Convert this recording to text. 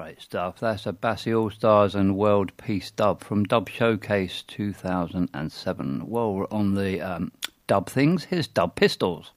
Great stuff. That's a Bassie All-Stars and World Peace dub from Dub Showcase 2007. Well, we're on the dub things. Here's Dub Pistols.